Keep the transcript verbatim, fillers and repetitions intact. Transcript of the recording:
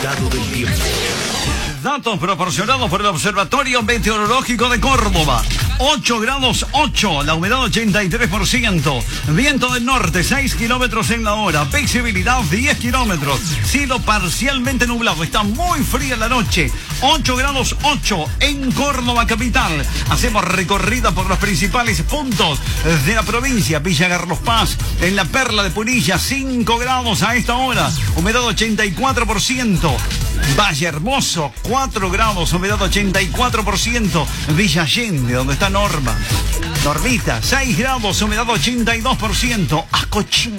estado del tiempo. Datos proporcionados por el Observatorio Meteorológico de Córdoba. ocho grados ocho, la humedad ochenta y tres por ciento. Viento del norte, seis kilómetros en la hora. Visibilidad diez kilómetros. Cielo parcialmente nublado. Está muy fría la noche. ocho grados ocho en Córdoba capital. Hacemos recorrida por los principales puntos de la provincia. Villa Carlos Paz, en la Perla de Punilla, cinco grados a esta hora. Humedad ochenta y cuatro por ciento. Valle Hermoso, cuatro grados, humedad ochenta y cuatro por ciento. Villa Allende, donde está Norma. Normita, seis grados, humedad ochenta y dos por ciento. Ascochín.